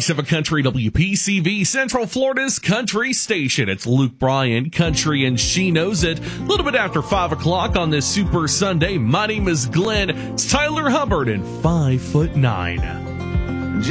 97 Country WPCV, Central Florida's country station. It's Luke Bryan, Country, and she knows it. A little bit after 5 o'clock on this Super Sunday. My name is Glenn. It's Tyler Hubbard and 5'9".